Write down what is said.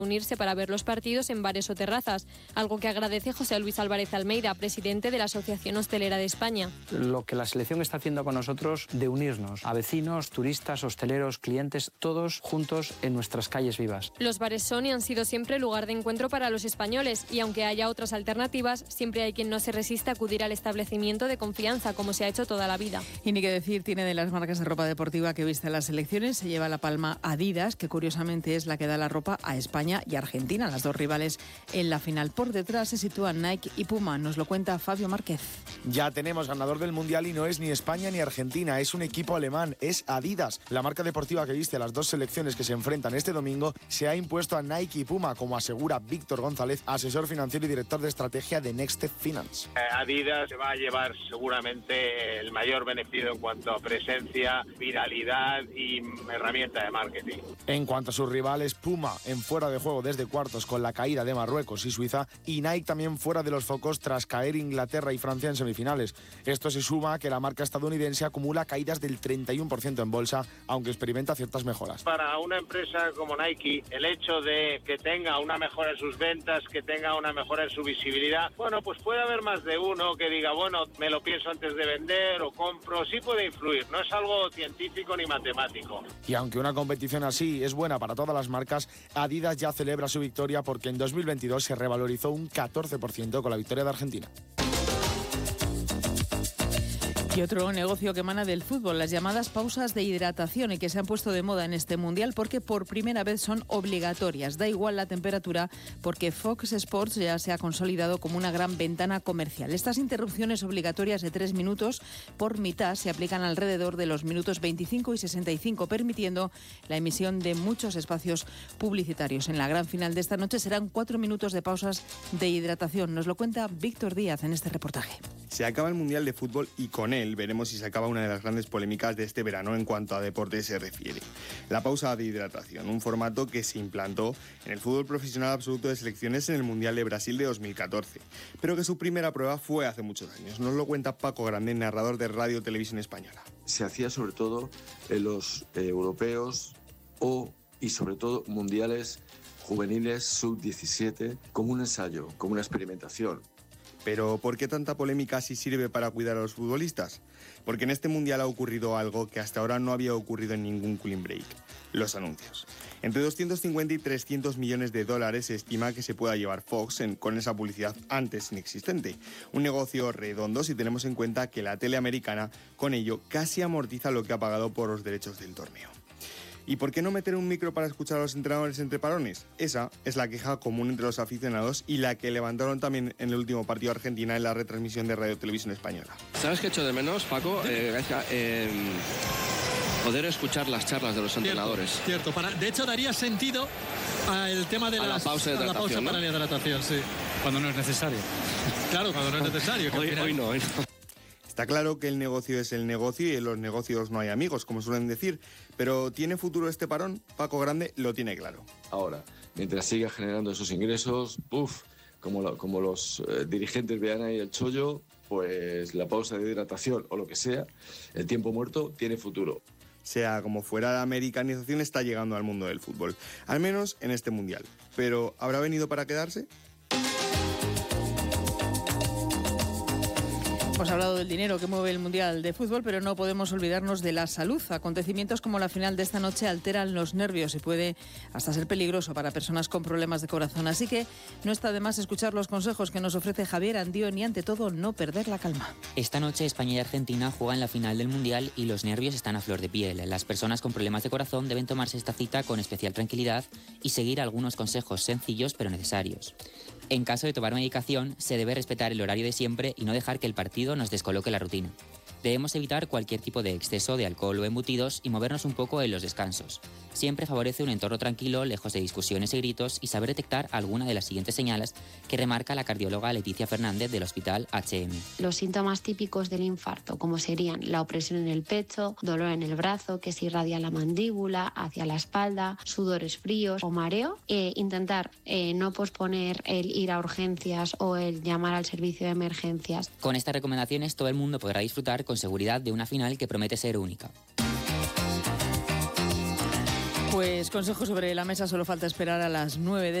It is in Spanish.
unirse para ver los partidos en bares o terrazas, algo que agradece José Luis Álvarez Almeida, presidente de la Asociación Hostelera de España. Lo que la selección está haciendo con nosotros de unirnos a vecinos, turistas, hosteleros, clientes, todos juntos en nuestras calles vivas. Los bares son y han sido siempre lugar de encuentro para los españoles y aunque haya otras alternativas, siempre hay quien no se resiste a acudir al establecimiento de confianza, como se ha hecho toda la vida. Y ni que decir tiene de las marcas de ropa deportiva que viste en las selecciones, se lleva la palma Adidas, que curiosamente es la que da la ropa a España y Argentina, las dos rivales en la final. Por detrás se sitúan Nike y Puma, nos lo cuenta Fabio Márquez. Ya tenemos ganador del Mundial y no es ni España ni Argentina, es un equipo alemán, es Adidas. La marca deportiva que viste a las dos selecciones que se enfrentan este domingo se ha impuesto a Nike y Puma, como asegura Víctor González, asesor financiero y director de estrategia de Next Step Finance. Adidas se va a llevar seguramente el mayor beneficio en cuanto a presencia, viralidad y herramienta de marketing. En cuanto a sus rivales, Puma en fuera de juego desde cuartos con la caída de Marruecos y Suiza, y Nike también fuera de los focos tras caer Inglaterra y Francia en semifinales. Esto se suma a que la marca estadounidense acumula caídas del 31% en bolsa, aunque experimenta ciertas mejoras. Para una empresa como Nike, el hecho de que tenga una mejora en sus ventas, que tenga una mejora en su visibilidad, bueno, pues puede haber más de uno que diga, bueno, me lo pienso antes de vender o compro, sí puede influir, no es algo científico ni matemático. Y aunque una competición así es buena para todas las marcas, Adidas ya celebra su victoria porque en 2022 se revalorizó un 14% con la victoria de Argentina. Y otro negocio que emana del fútbol, las llamadas pausas de hidratación, y que se han puesto de moda en este Mundial porque por primera vez son obligatorias. Da igual la temperatura porque Fox Sports ya se ha consolidado como una gran ventana comercial. Estas interrupciones obligatorias de 3 minutos por mitad se aplican alrededor de los minutos 25 y 65, permitiendo la emisión de muchos espacios publicitarios. En la gran final de esta noche serán 4 minutos de pausas de hidratación. Nos lo cuenta Víctor Díaz en este reportaje. Se acaba el Mundial de Fútbol y con él veremos si se acaba una de las grandes polémicas de este verano en cuanto a deporte se refiere. La pausa de hidratación, un formato que se implantó en el fútbol profesional absoluto de selecciones en el Mundial de Brasil de 2014, pero que su primera prueba fue hace muchos años. Nos lo cuenta Paco Grande, narrador de Radio Televisión Española. Se hacía sobre todo en los europeos y sobre todo mundiales juveniles sub-17 como un ensayo, como una experimentación. Pero ¿por qué tanta polémica si sirve para cuidar a los futbolistas? Porque en este Mundial ha ocurrido algo que hasta ahora no había ocurrido en ningún cooling break: los anuncios. Entre 250 y 300 millones de dólares se estima que se pueda llevar Fox con esa publicidad antes inexistente. Un negocio redondo si tenemos en cuenta que la tele americana con ello casi amortiza lo que ha pagado por los derechos del torneo. ¿Y por qué no meter un micro para escuchar a los entrenadores entre parones? Esa es la queja común entre los aficionados y la que levantaron también en el último partido de Argentina en la retransmisión de Radio Televisión Española. ¿Sabes qué echo de menos, Paco? Poder escuchar las charlas de los entrenadores. Cierto. De hecho, daría sentido al tema de la pausa de hidratación, la pausa, ¿no?, para la hidratación, sí. Cuando no es necesario. Claro, cuando no es necesario. Hoy no. Está claro que el negocio es el negocio y en los negocios no hay amigos, como suelen decir. Pero ¿tiene futuro este parón? Paco Grande lo tiene claro. Ahora, mientras siga generando esos ingresos, como los dirigentes vean ahí el chollo, pues la pausa de hidratación o lo que sea, el tiempo muerto tiene futuro. Sea como fuera, la americanización está llegando al mundo del fútbol, al menos en este Mundial. ¿Pero habrá venido para quedarse? Hemos hablado del dinero que mueve el Mundial de Fútbol, pero no podemos olvidarnos de la salud. Acontecimientos como la final de esta noche alteran los nervios y puede hasta ser peligroso para personas con problemas de corazón. Así que no está de más escuchar los consejos que nos ofrece Javier Andión y, ante todo, no perder la calma. Esta noche España y Argentina juegan la final del Mundial y los nervios están a flor de piel. Las personas con problemas de corazón deben tomarse esta cita con especial tranquilidad y seguir algunos consejos sencillos pero necesarios. En caso de tomar medicación, se debe respetar el horario de siempre y no dejar que el partido nos descoloque la rutina. Debemos evitar cualquier tipo de exceso de alcohol o embutidos y movernos un poco en los descansos. Siempre favorece un entorno tranquilo, lejos de discusiones y gritos, y saber detectar alguna de las siguientes señales que remarca la cardióloga Leticia Fernández del Hospital HM. Los síntomas típicos del infarto, como serían la opresión en el pecho, dolor en el brazo que se irradia la mandíbula hacia la espalda, sudores fríos o mareo. Intentar no posponer el ir a urgencias o el llamar al servicio de emergencias. Con estas recomendaciones todo el mundo podrá disfrutar con seguridad de una final que promete ser única. Pues consejo sobre la mesa, solo falta esperar a las 9 de